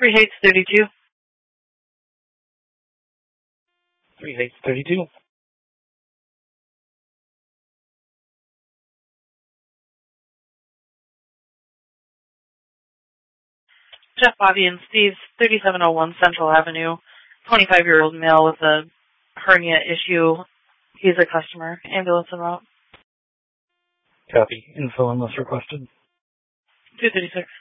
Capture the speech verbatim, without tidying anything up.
Three Heights thirty-two. Three Heights thirty-two. Jeff, Bobby, and Steve, thirty-seven oh one Central Avenue. twenty-five-year-old male with a hernia issue. He's a customer. Ambulance en route. Copy. Info unless requested. two thirty-six.